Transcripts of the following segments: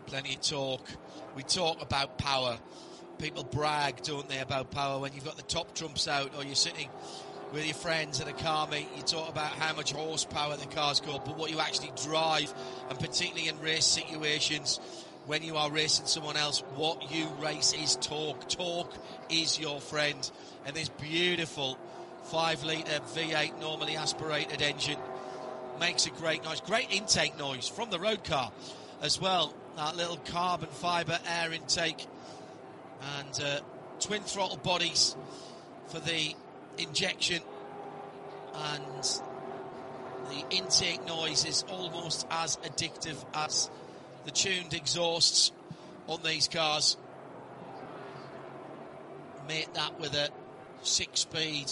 Plenty of talk. We talk about power. People brag, don't they, about power when you've got the top trumps out or you're sitting with your friends at a car meet. You talk about how much horsepower the car's got, but what you actually drive, and particularly in race situations, when you are racing someone else, what you race is torque. Torque is your friend. And this beautiful 5-litre V8 normally aspirated engine makes a great noise. Great intake noise from the road car as well. That little carbon fibre air intake. And twin throttle bodies for the injection. And the intake noise is almost as addictive as the tuned exhausts on these cars. Mate that with a 6-speed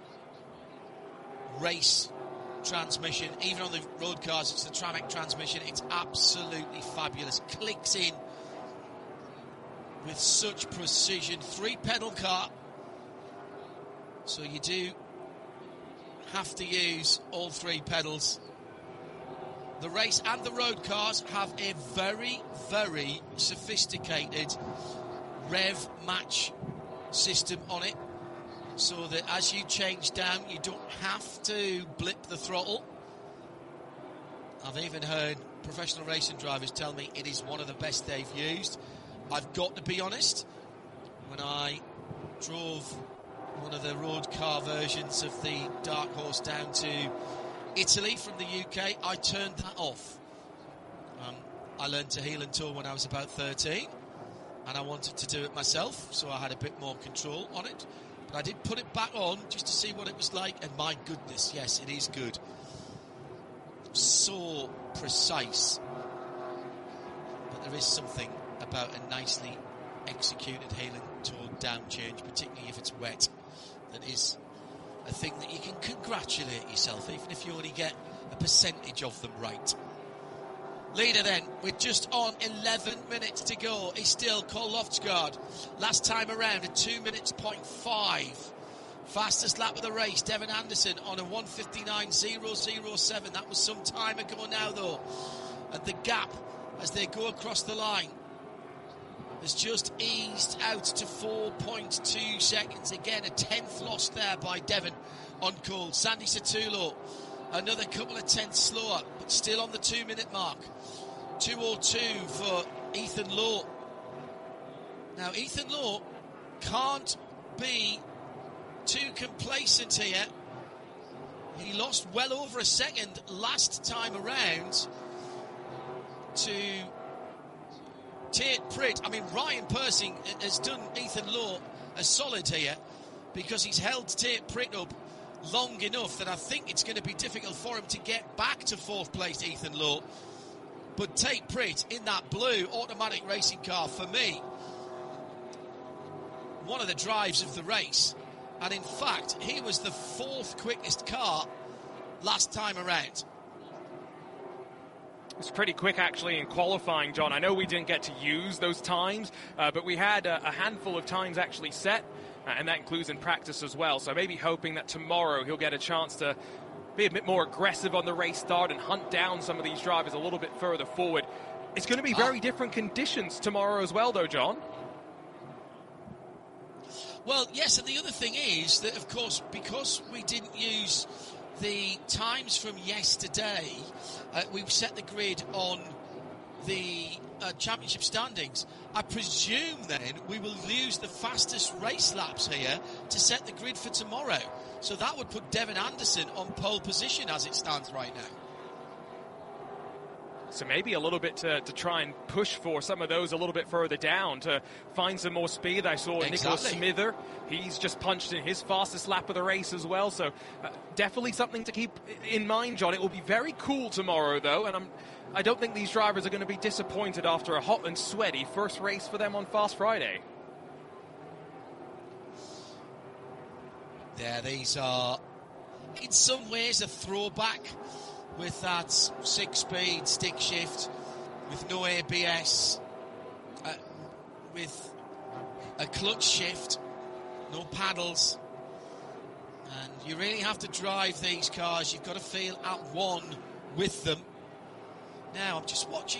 race transmission. Even on the road cars, it's the Tramic transmission. It's absolutely fabulous. Clicks in with such precision. 3-pedal car. So you do have to use all 3 pedals. The race and the road cars have a very, very sophisticated rev match system on it, so that as you change down, you don't have to blip the throttle. I've even heard professional racing drivers tell me it is one of the best they've used. I've got to be honest, when I drove one of the road car versions of the Dark Horse down to Italy from the UK, I turned that off. I learned to heel and toe when I was about 13, and I wanted to do it myself, so I had a bit more control on it. But I did put it back on just to see what it was like, and my goodness, yes, it is good. So precise. But there is something about a nicely executed heel and toe down change, particularly if it's wet, that is a thing that you can congratulate yourself, even if you only get a percentage of them right. Leader then, with just on 11 minutes to go, is still Cole Loftsgaard. Last time around, a 2 minutes 0.5. Fastest lap of the race, Devin Anderson on a 1:59.007. That was some time ago now, though. And the gap, as they go across the line, has just eased out to 4.2 seconds. Again, a 10th lost there by Devon on Cole. Sandy Satullo, another couple of tenths slower, but still on the 2 minute mark. 2:02 for Ethan Lowe. Now, Ethan Lowe can't be too complacent here. He lost well over a second last time around to Tate Pritt. I mean, Ryan Persing has done Ethan Lowe a solid here, because he's held Tate Pritt up long enough that I think it's going to be difficult for him to get back to 4th place, Ethan Lowe. But Tate Pritt in that blue automatic racing car, for me, one of the drives of the race. And in fact, he was the 4th quickest car last time around. It's pretty quick, actually, in qualifying, John. I know we didn't get to use those times, but we had a handful of times actually set, and that includes in practice as well. So maybe hoping that tomorrow he'll get a chance to be a bit more aggressive on the race start and hunt down some of these drivers a little bit further forward. It's going to be very different conditions tomorrow as well, though, John. Well, yes, and the other thing is that, of course, because we didn't use the times from yesterday, we've set the grid on the championship standings. I presume then we will use the fastest race laps here to set the grid for tomorrow. So that would put Devin Anderson on pole position as it stands right now. So maybe a little bit to try and push for some of those a little bit further down to find some more speed. I saw Nicholas Smither. He's just punched in his fastest lap of the race as well. So definitely something to keep in mind, John. It will be very cool tomorrow, though, and I don't think these drivers are going to be disappointed after a hot and sweaty first race for them on Fast Friday. Yeah, these are in some ways a throwback, with that 6-speed stick shift, with no ABS, with a clutch shift, no paddles. And you really have to drive these cars. You've got to feel at one with them. Now, I'm just watching